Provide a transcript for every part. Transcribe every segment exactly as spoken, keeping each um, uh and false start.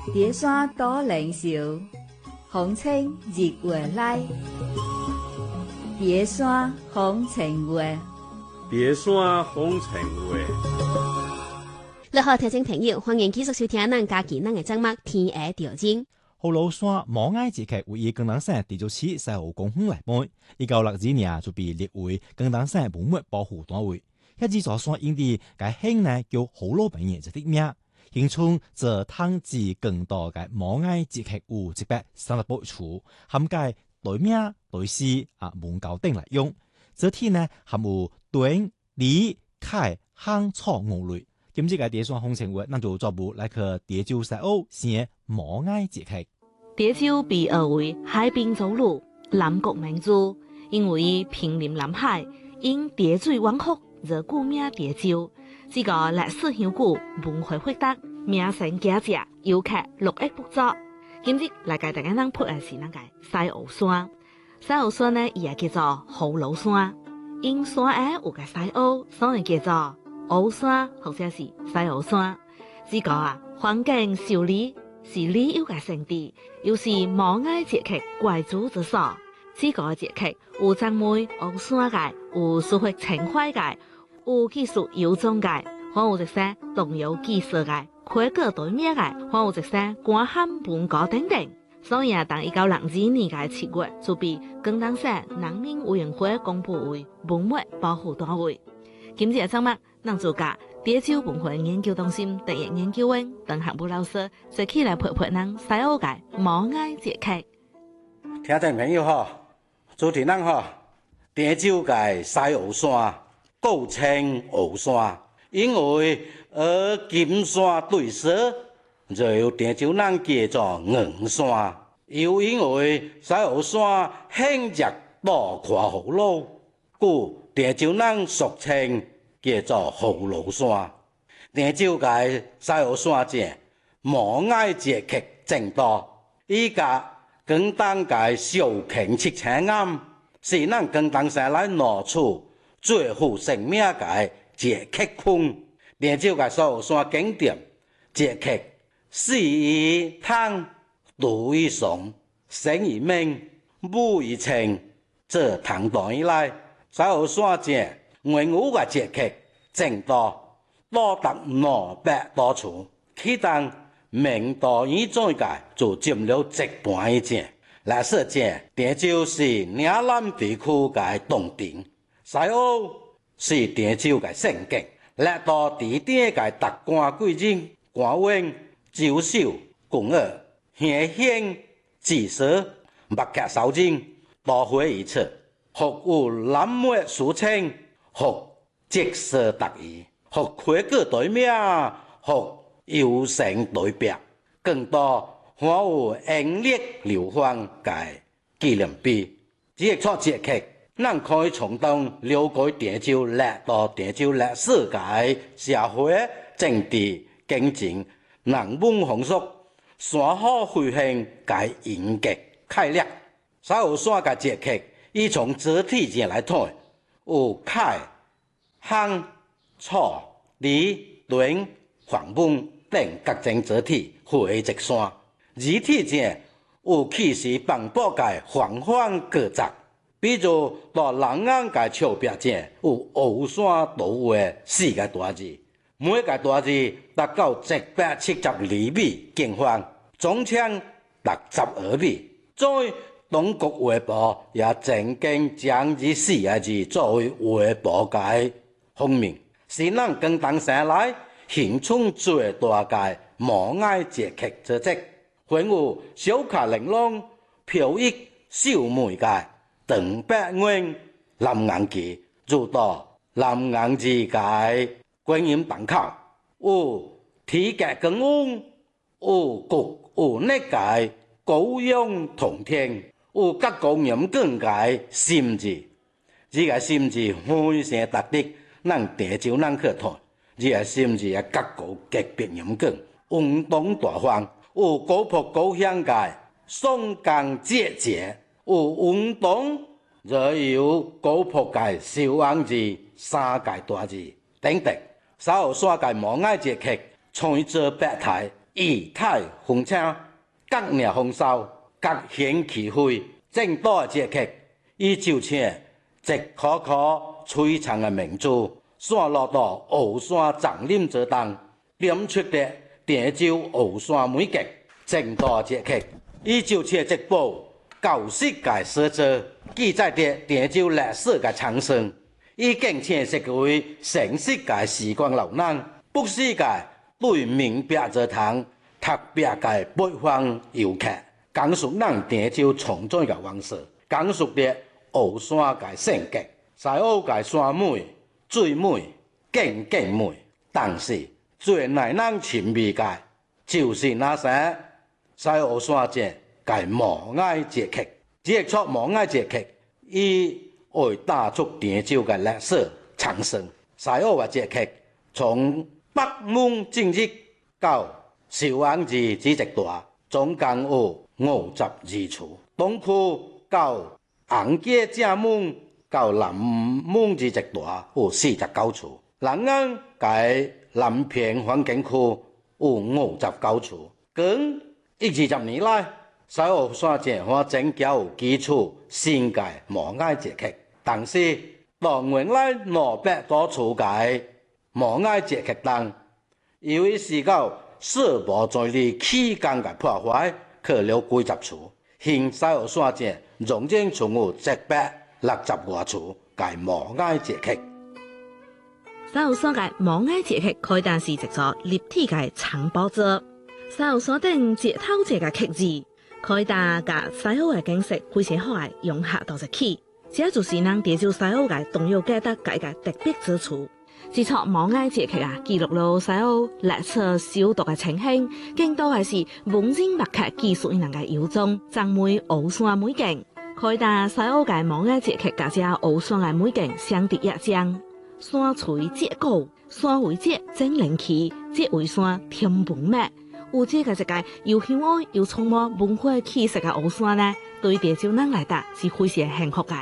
蝶山多靈秀，風清日月來。蝶山風情月， 蝶山風情月。 你好，聽眾朋友，歡迎繼續收聽咱家己咱嘅節目《天下調整》。 葫蘆山毛愛節劇為廣東省地主市西湖公園來辦，一九六二年就被列為廣東省文物保護單位。一支座山因地嘅興呢叫葫蘆平原就的名，形成則湯治更多嘅毛愛節劇有一百三十八處，涵蓋對名對詩啊文教等來用。這天呢含有短李楷漢草五類。今次嘅蝶山風情月，咱就作部來去蝶洲西澳寫毛愛節劇。 蝶洲被譽為海濱走路、南國明珠，因為瀕臨南海，因蝶水彎曲，而故名蝶洲。這個歷史悠久、文化複雜、名聲佳佳，遊客絡繹不絕。今日來給大家咱拍嘅是那個西澳山。西澳山呢，伊也叫做葫蘆山，因山誒有個西澳，所以叫做澳山或者是西澳山。這個啊，環境秀麗，是旅遊嘅勝地，又是毛愛節劇貴族之所。這個節劇有讚美澳山嘅，有抒發情懷嘅，有技術優壯嘅，還有一些動搖技術嘅，開國對名嘅，還有一些歌喊文歌等等。所以啊，當一九六二年嘅七月，就被廣東省人民委員會公布為文物保護單位。今日嘅節目，咱就甲蝶洲文化研究中心特約研究員鄧學武老師，一起來陪陪咱西澳嘅毛愛節劇。 聽眾朋友吼，主持人吼，蝶洲嘅西澳山，故稱澳山，因為而金山對射，就由蝶洲人叫做硬山。又因為西澳山興着多塊葫蘆，故蝶洲人俗稱叫做葫蘆山。蝶洲嘅西澳山節毛愛節劇正多，依家廣東嘅小慶七千暗，是咱廣東省來拿出最負盛名嘅節劇群。蝶洲嘅西澳山景點節劇詩與湯，讀與誦，聲與明，武與情，這唐代以來西澳山節文武嘅節劇正多，多達兩百多處。其中明代以前嘅就佔了一半以上。歷史講，蝶洲是嶺南地區嘅重點，西澳是蝶洲嘅勝景。歷到地點嘅達官貴人、官員、招秀、公兒、縣縣、知識、墨客sau人，多會一處，或有南抹抒情，或即色特異，或開國對名，或優勝對白，更多還有英烈流芳嘅紀念碑。這個節劇，咱可以從中了解蝶洲歷到蝶洲歷史嘅社會、政治、經濟、人文風俗、山河飛行嘅嚴格概略。西澳山嘅節劇，以從肢體上來睇，有楷、漢、草、李、短、黃文等各種肢體匯一山。字體上有氣勢磅礴嘅方方各雜，比如到南岸嘅峭壁上有澳山島嘅四個大字，每個大字達到一百七十二米見方，總長六十二米。在中國畫報也曾經將這四個字作為畫報嘅封面，是咱廣東省內形成最大嘅毛愛節劇組織，還有小卡玲瑯、飄逸秀美嘅鄧百元南洋旗，入到南洋字嘅觀音堂口，有體格更旺，有國有力嘅高陽通天，有各公人更嘅心字，這個心字非常特別，咱蝶洲人去睇，這個心字嘅各國極別嚴格，運動大方，有高坡高響嘅雙江節節，有運動，就有高坡嘅小王字、三界大字等等。西澳山嘅毛愛節劇創作百態， 儀態風清，各領風騷，各顯其非。正道嘅節氣，伊就像一顆顆璀璨嘅明珠，散落到後山叢林之中，點出的鄭州後山美景。正道嘅節氣，伊就像一部舊世界史冊，記載着鄭州歷史嘅長盛。伊更像是一位新世界時光流浪，不世界對明白之堂，特別嘅北方遊客，講述咱鄭州創作嘅往事，講述着後山嘅性格，西澳嘅山美、水美、景更美，但是最耐人尋味嘅，就是那些西澳山節嘅毛愛節氣。這出毛愛節氣，伊會打出鄭州嘅歷史長盛。西澳嘅節氣，從北門正日到壽安寺之一帶，總共有五十二處；東區到紅街正門到南門之一帶有四十九處；南安介南平環境區有五十九處。近一二十年來，西澳山節我增加有幾處新嘅毛愛節氣，但是當原來兩百多處嘅毛愛節氣中，由於是到世博在你期間嘅破壞，去了幾十處，現西澳山節仍然存有一百六十多處嘅毛愛節氣。 西澳山嘅毛愛節氣可以當是一座立體嘅藏寶座。西澳山頂節頭節嘅刻字，可以當甲西澳嘅景色非常好嘅融合到一起。這就是咱鄭州西澳嘅重要價值嘅特別之處。這出毛愛節氣啊，記錄了西澳歷史首都嘅情形，更多係是文人墨客技術人嘅優壯，讚美後山美景。可以當西澳嘅毛愛節氣，甲這後山嘅美景相得益彰。山垂節高，山為節真靈氣，節為山天文脈。有這個一個又香愛又充滿文化氣息嘅後山呢，對鄭州人來講是非常幸福嘅。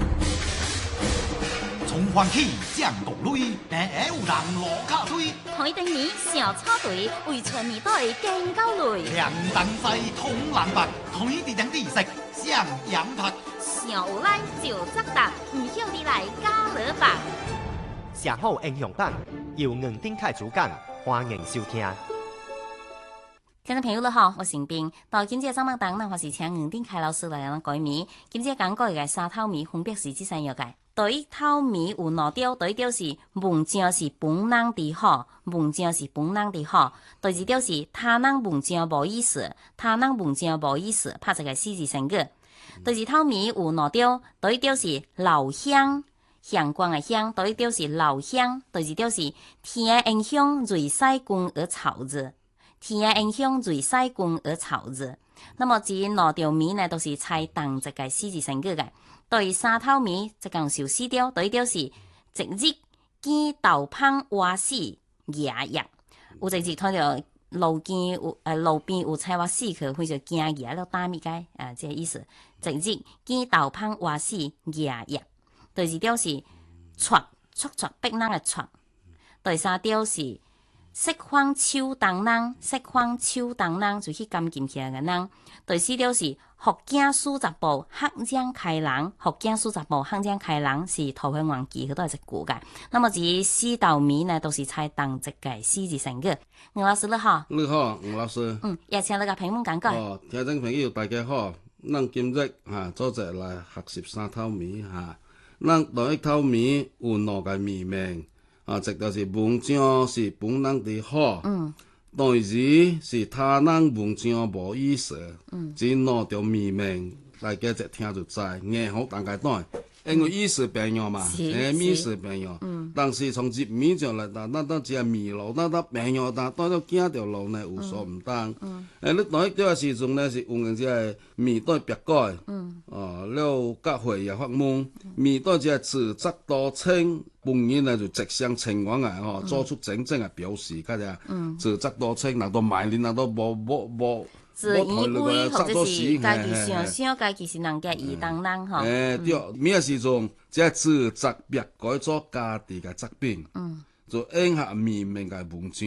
從歡喜降國淚，第二有人落卡吹。 台頂面小草隊為村民隊更高淚。 兩燈西通藍白，台地頂地色上羊拍。 上有來就責答，唔曉你來加勒吧。 上好英雄版由吳丁凱主講，歡迎收聽。 聽眾朋友你好，我是斌。到今日節目當，咱還是請吳丁凱老師來咱改名。今日講過嘅沙頭米分別是這三樣嘅。對頭米有兩條，對條是文章是本人的好，文章是本人的好。對二條是他人文章無意思，他人文章無意思，拍一個四字成語。對二頭米有兩條，對條是老鄉，鄉光嘅鄉，對條是老鄉。對二條是天恩鄉瑞西君而草字。天恩鄉瑞西君而草字，那麼這兩條米呢，都是採同一個四字成語嘅。對三頭米，即講少四條，對條是一日見豆香挖死牙牙。有一日看到路邊有誒路邊有菜挖死去，佢就驚牙了打米解，啊，這個意思。一日見豆香挖死牙牙。對二條是撮撮撮逼人嘅撮。對三條是釋放手當人，釋放手當人就去監禁起來嘅人。第四條是學經四十步，黑將開朗。學經四十步，黑將開朗是桃花源記嗰度係一句嘅。那麼這四道米呢，都是採同一個四字成語。吳老師你好， 你好，吳老師。 嗯，也請你個評論講講。 哦，聽眾朋友大家好，咱今日嚇組織來學習三頭米嚇。咱第一頭米有兩個米名。啊，一個是文章是本人的好，嗯，第二是他人文章無意思，嗯，這兩條米名大家一聽就知，硬好大概短，因為意思變樣嘛，誒意思變樣，嗯，但是從字面上來講，咱咱只係米路，咱咱變樣，但當咗幾條路呢有所唔同，嗯，誒你當迄個時陣呢是用嘅只係米袋別改，嗯，哦，了甲會也發夢，米袋只係字則多清。本人呢就直向情往嘅吼，做出真正嘅表示，家只自責多清，難道賣力，難道無無無？ 自以為或者是家己想想，家己是人家異當人吼。 誒對，咩時陣即係自責別改做家己嘅責任，就應下面面嘅文章。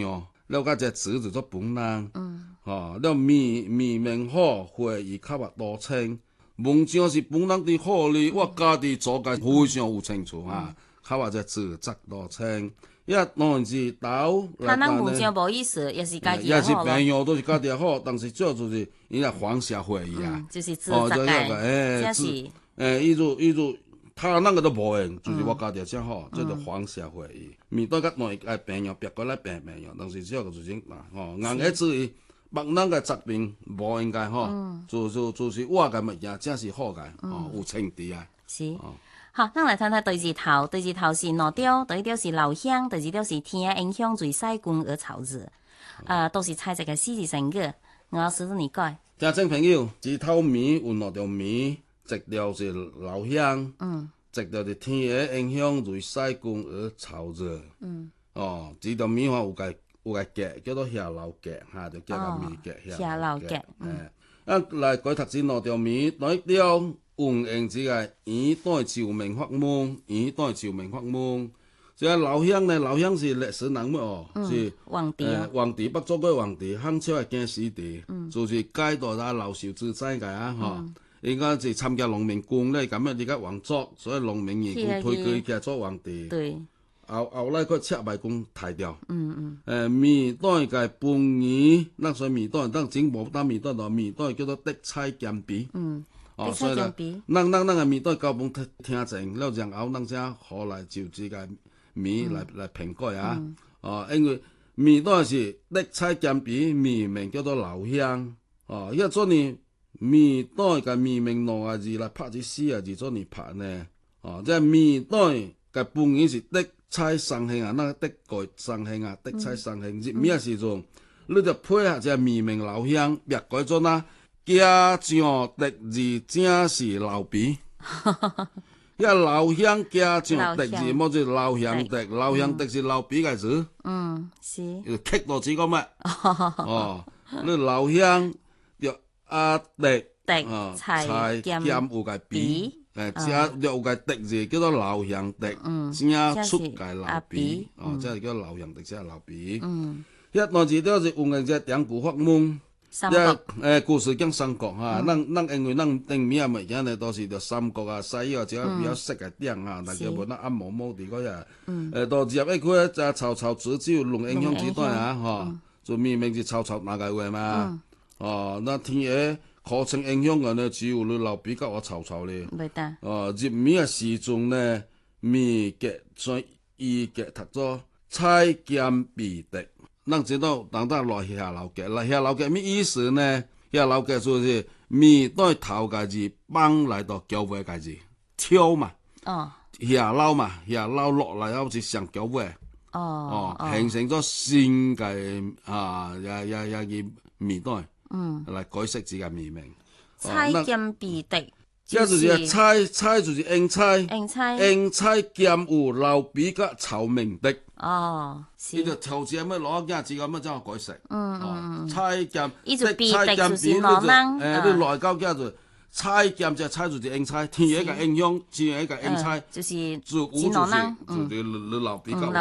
了解只字就做本人，嗯，哦，了面面面好，會以較話多清，文章是本人的好哩，我家己做嘅非常有清楚啊，較話只字則多清，一當字豆， 他那文章無意思，也是家己好咯。 也是朋友都是家己好，但是主要就是伊個黃社會伊啊， 就是字則嘅， 誒字誒，伊就伊就。他那個都無用，就是我家己真好，即係黃社會伊。面對甲內個朋友，別個來病朋友，但是只要個就是嗱，哦，硬係至於別人個疾病無應該吼，就就就是我個物件真是好個，哦，有情調啊。 是，好，咱來睇睇對字頭，對字頭是老調，對調是老鄉，對字調是天影響最細官而草字，啊，都是猜一個四字成語，我試你改。 聽眾朋友，字頭面有兩條面。直條是老鄉，嗯，直條是天嘅影響最細官而草字，嗯，哦，呢條面話有個有個格叫做下老格，嚇就叫個面格下老格， 嗯，啊來改讀字兩條面，第一條運用之個以代朝明發夢，以代朝明發夢，即係老鄉呢，老鄉是歷史人物哦，是皇帝， 誒皇帝北周個皇帝，漢朝嘅經史帝，就是解讀啊老少之災個啊，嗬。應該是參加農民工咧，咁樣而家皇族，所以農民員工推舉佢做皇帝。 對。 後後來佢赤白宮提掉。 嗯嗯。誒，面代嘅半語，那所以面代當整冇單面代度，面代叫做的差兼比。嗯。 的差兼比。 咱咱咱嘅面代交本聽聽正，了然後咱只可來就這個面來來評改啊。哦，因為面代是的差兼比，面名叫做老鄉。哦，因為做呢。面代嘅面名兩個字來拍字四個字做你拍呢？哦，即係面代嘅本意是的差生興啊，那的改生興啊，的差生興是咩時陣？你就配合只面名老鄉，別改做啦。家將的字正是老鼻，因為老鄉家將的字乜就老鄉的，老鄉的是老鼻嘅字。嗯，是。棘到字個咩？哦，你老鄉。啊，滴啊，菜兼有個鼻，誒，只有個滴字叫做老鄉滴，正出個老鼻，哦，即係叫老鄉滴，即係老鼻。一兩字都是用嘅只典故發夢，一誒故事講三國嚇，咱咱因為咱定面物件咧都是着三國啊、西啊，只比較識嘅點啊，大家無咱暗毛毛啲嗰日，誒，到入一區就曹操煮酒論英雄之段啊，嚇，就明明是曹操那個話嘛。哦，那天爺課程影響嘅呢，只有你老比較我曹操咧。 袂得。 哦，入面嘅時鐘呢，面格所以格讀咗差兼比的，咱知道等等落下樓格，落下樓格咩意思呢？下樓格就是面對頭個字幫嚟到腳尾個字，跳嘛。哦。下樓嘛，下樓落嚟好似上腳尾。哦。哦，形成咗新嘅啊，也也也嘅面對。嗯，嚟改釋自己面名， 差兼比的， 即係差差就是應差， 應差， 應差兼有老比個曹明的。 哦， 呢個頭字係咩攞幾字咁樣將我改釋？ 嗯嗯差兼， 呢就比的就是攞能， 誒，你內交叫做差兼就差就是應差，天一個應用，天一個應差， 就是就五就是就你你老比個。